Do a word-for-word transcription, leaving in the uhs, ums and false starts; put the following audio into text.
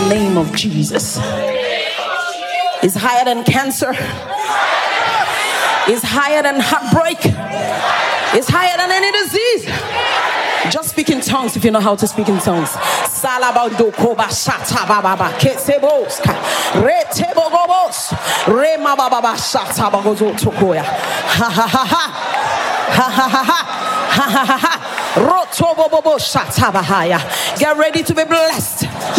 name of Jesus. Is higher than cancer. Is higher than heartbreak. Is higher than any disease. Just speak in tongues if you know how to speak in tongues. Salabando koba shata baba kesebos retebo gobos rema baba shata bagozo tokoya. Ha ha ha ha ha ha ha ha ha ha ha. Rotobo bobo shata bahaya. Get ready to be blessed.